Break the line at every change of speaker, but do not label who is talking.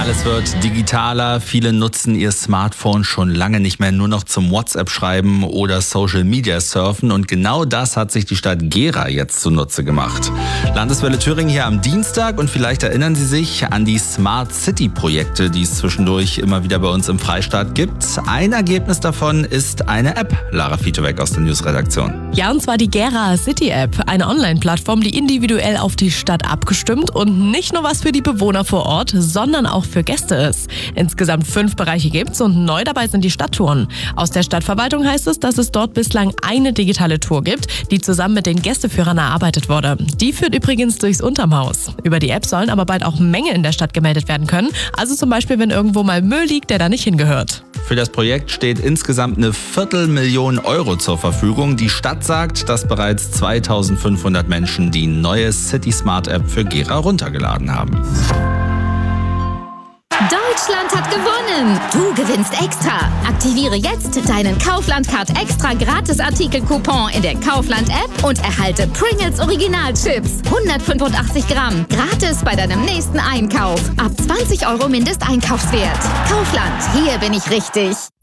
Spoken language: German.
Alles wird digitaler. Viele nutzen ihr Smartphone schon lange nicht mehr nur noch zum WhatsApp-Schreiben oder Social-Media-Surfen. Und genau das hat sich die Stadt Gera jetzt zunutze gemacht. Landeswelle Thüringen hier am Dienstag. Und vielleicht erinnern Sie sich an die Smart City-Projekte, die es zwischendurch immer wieder bei uns im Freistaat gibt. Ein Ergebnis davon ist eine App. Lara Fietoweg aus der Newsredaktion.
Ja, und zwar die Gera City App. Eine Online-Plattform, die individuell auf die Stadt abgestimmt und nicht nur was für die Bewohner vor Ort, sondern auch für Gäste ist. Insgesamt 5 Bereiche gibt's und neu dabei sind die Stadttouren. Aus der Stadtverwaltung heißt es, dass es dort bislang eine digitale Tour gibt, die zusammen mit den Gästeführern erarbeitet wurde. Die führt übrigens durchs Untermhaus. Über die App sollen aber bald auch Mängel in der Stadt gemeldet werden können. Also zum Beispiel, wenn irgendwo mal Müll liegt, der da nicht hingehört.
Für das Projekt steht insgesamt eine 250.000 € zur Verfügung. Die Stadt sagt, dass bereits 2500 Menschen die neue City Smart App für Gera runtergeladen haben.
Deutschland hat gewonnen! Du gewinnst extra! Aktiviere jetzt deinen Kaufland-Card extra Gratis-Artikel-Coupon in der Kaufland-App und erhalte Pringles Original-Chips. 185 Gramm. Gratis bei deinem nächsten Einkauf. Ab 20 € Mindesteinkaufswert. Kaufland, hier bin ich richtig.